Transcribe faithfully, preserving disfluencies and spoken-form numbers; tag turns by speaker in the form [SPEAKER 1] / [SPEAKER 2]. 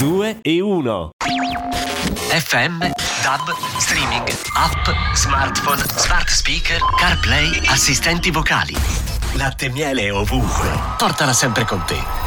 [SPEAKER 1] due e uno.
[SPEAKER 2] F M, D A B, streaming, app, smartphone, smart speaker, CarPlay, assistenti vocali. Latte e miele ovunque. Portala sempre con te.